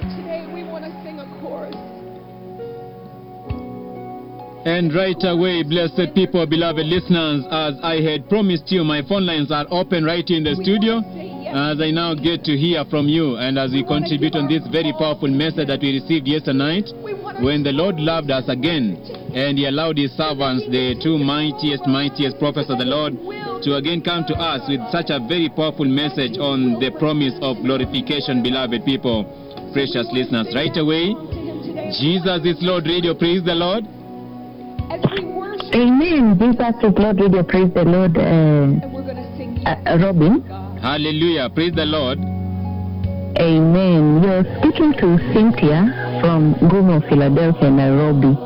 today we want to sing a chorus. And right away, blessed people, beloved listeners, as I had promised you, my phone lines are open right here in the studio. As I now get to hear from you, and as we contribute on this very powerful message that we received yesterday night, when the Lord loved us again, and He allowed His servants, the two mightiest prophets of the Lord, to again come to us with such a very powerful message on the promise of glorification, beloved people, precious listeners. Right away, Jesus is Lord Radio, praise the Lord. Amen. Jesus is Lord Radio, praise the Lord. And we're going to sing Robin. Hallelujah, praise the Lord. Amen. You're speaking to Cynthia from Gumo, Philadelphia, Nairobi.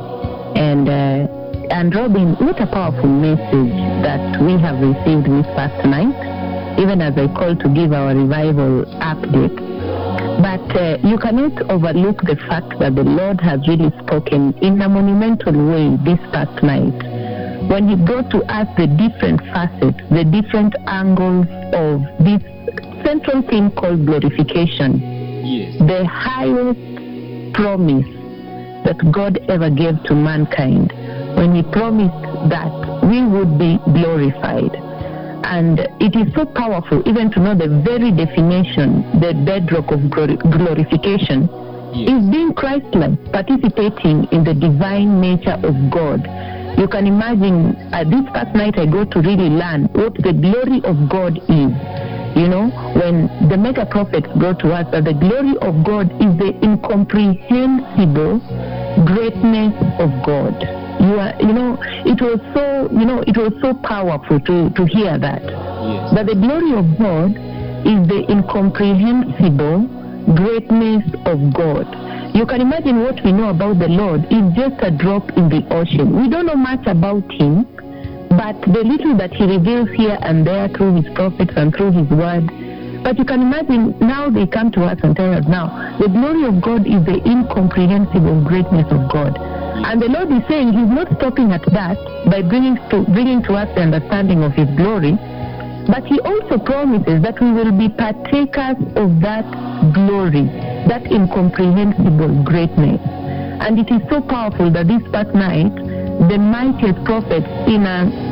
And Robin, what a powerful message that we have received this past night, even as I called to give our revival update. But you cannot overlook the fact that the Lord has really spoken in a monumental way this past night, when He brought to us the different facets, the different angles of this central theme called glorification. Yes. The highest promise that God ever gave to mankind, when He promised that we would be glorified. And it is so powerful even to know the very definition, the bedrock of glorification, is being Christ-like, participating in the divine nature of God. You can imagine, this past night I got to really learn what the glory of God is. You know, when the mega prophets brought to us that the glory of God is the incomprehensible greatness of God. It was so powerful to hear that. Yes. That the glory of God is the incomprehensible greatness of God. You can imagine what we know about the Lord is just a drop in the ocean. We don't know much about Him, but the little that He reveals here and there through His prophets and through His word. But you can imagine now they come to us and tell us now, the glory of God is the incomprehensible greatness of God. And the Lord is saying He's not stopping at that by bringing to us the understanding of His glory, but He also promises that we will be partakers of that glory, that incomprehensible greatness. And it is so powerful that this past night, the mightiest prophets, in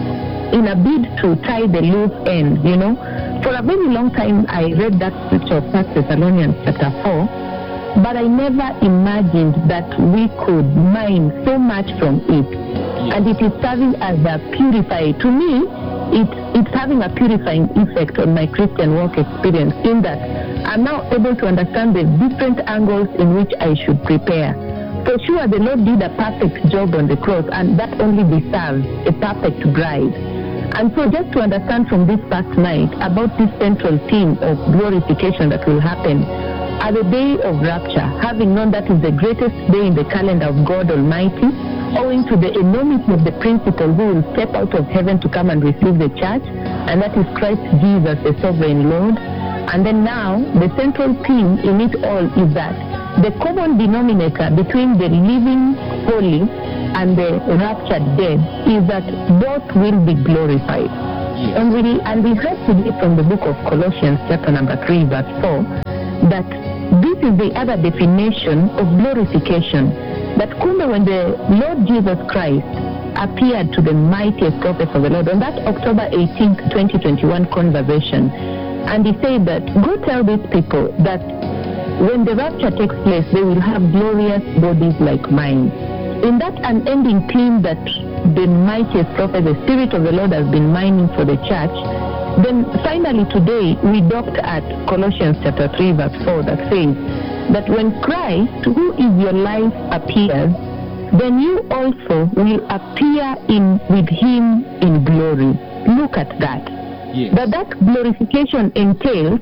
a bid to tie the loose ends, for a very long time I read that scripture of 1 Thessalonians chapter 4, but I never imagined that we could mine so much from it. And it is serving as a purifier. To me, it's having a purifying effect on my Christian walk experience, in that I'm now able to understand the different angles in which I should prepare. For sure, the Lord did a perfect job on the cross, and that only deserves a perfect bride. And so just to understand from this past night about this central theme of glorification that will happen at the day of rapture, having known that is the greatest day in the calendar of God Almighty, owing to the enormity of the principle who will step out of heaven to come and receive the church, and that is Christ Jesus, the sovereign Lord. And then now, the central theme in it all is that the common denominator between the living holy and the raptured dead is that both will be glorified. Yes. And we heard today from the book of Colossians chapter number 3 verse 4 that this is the other definition of glorification. That when the Lord Jesus Christ appeared to the mightiest prophets of the Lord on that October 18th, 2021 conversation, and He said that, go tell these people that when the rapture takes place, they will have glorious bodies like mine. In that unending theme that the mightiest prophet, the Spirit of the Lord, has been mining for the church, then finally today we docked at Colossians chapter 3 verse 4 that says that when Christ, who is your life, appears, then you also will appear with Him in glory. Look at that. Yes. That glorification entails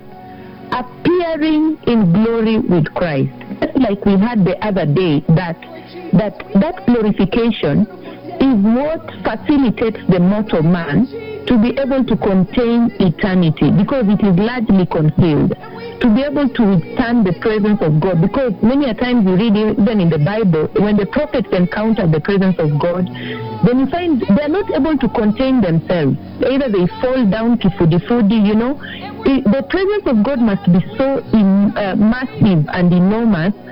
appearing in glory with Christ. Just like we had the other day, that glorification is what facilitates the mortal man to be able to contain eternity, because it is largely concealed, to be able to withstand the presence of God. Because many a times you read even in the Bible, when the prophets encounter the presence of God, then you find they are not able to contain themselves. Either they fall down kifudifudi, The presence of God must be so massive and enormous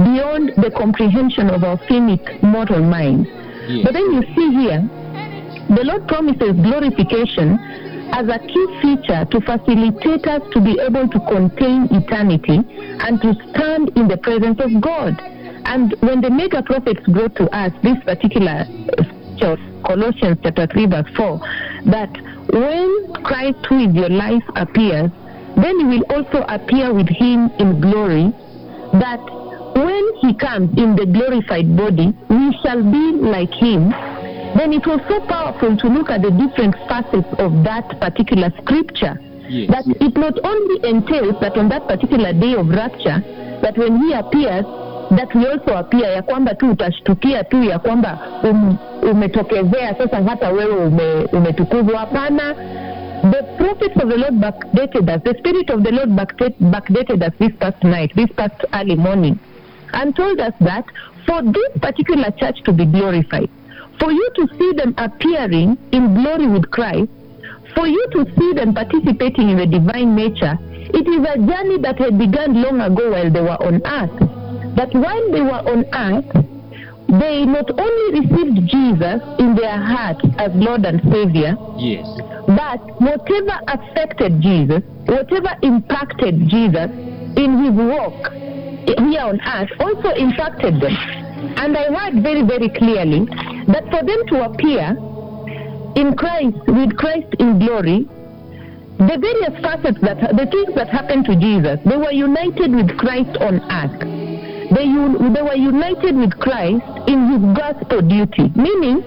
beyond the comprehension of our finite mortal minds. Yes. But then you see here, the Lord promises glorification as a key feature to facilitate us to be able to contain eternity and to stand in the presence of God. And when the mega prophets brought to us this particular scripture, Colossians chapter 3 verse 4, that when Christ, who is your life, appears, then you will also appear with him in glory, that when he comes in the glorified body, we shall be like him. Then it was so powerful to look at the different facets of that particular scripture. Yes. That it not only entails that on that particular day of rapture, that when he appears, that we also appear, ya kwamba tu utashtukia tu ya kwamba umetokezea sasa hata wewe umetukuzwa. Hapana. The prophets of the Lord backdated us, the Spirit of the Lord backdated us this past night, this past early morning, and told us that for this particular church to be glorified, for you to see them appearing in glory with Christ, for you to see them participating in the divine nature, it is a journey that had begun long ago while they were on earth. That while they were on earth, they not only received Jesus in their hearts as Lord and Savior, Yes. but whatever affected Jesus, whatever impacted Jesus in his walk here on earth also impacted them. And I heard very, very clearly that for them to appear in Christ, with Christ in glory, the various facets, the things that happened to Jesus, they were united with Christ on earth. They were united with Christ in his gospel duty. Meaning,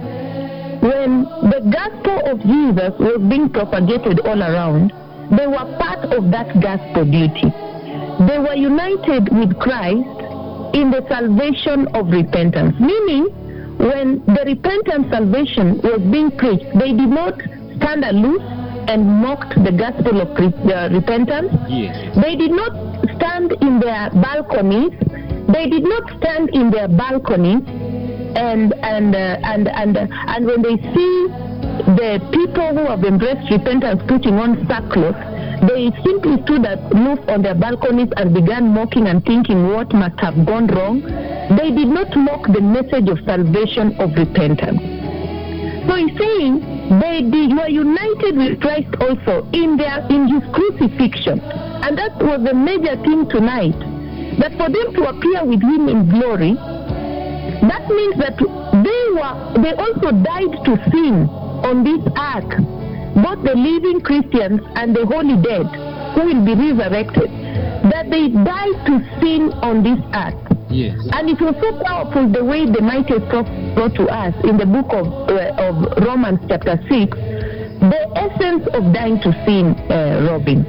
when the gospel of Jesus was being propagated all around, they were part of that gospel duty. They were united with Christ in the salvation of repentance. Meaning, when the repentant salvation was being preached, they did not stand aloof and mocked the gospel of repentance. Yes. They did not stand in their balconies. They did not stand in their balconies and when they see the people who have embraced repentance putting on sackcloth, they simply stood aloof on their balconies and began mocking and thinking what must have gone wrong. They did not mock the message of salvation of repentance. So he's saying they were united with Christ also in his crucifixion. And that was the major thing tonight. That for them to appear with him in glory, that means that they also died to sin on this earth. Both the living Christians and the holy dead who will be resurrected, that they died to sin on this earth. Yes. And it was so powerful the way the mighty prophet brought to us in the book of Romans chapter 6, the essence of dying to sin, Robin.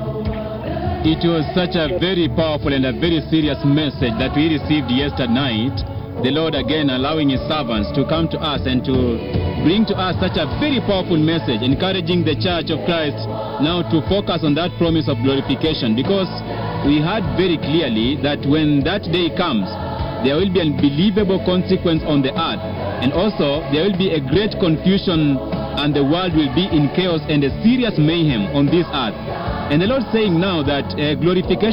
It was such a very powerful and a very serious message that we received yesterday night. The Lord again allowing his servants to come to us and to bring to us such a very powerful message, encouraging the Church of Christ now to focus on that promise of glorification, because we heard very clearly that when that day comes, there will be an unbelievable consequence on the earth, and also there will be a great confusion and the world will be in chaos and a serious mayhem on this earth. And the Lord saying now that glorification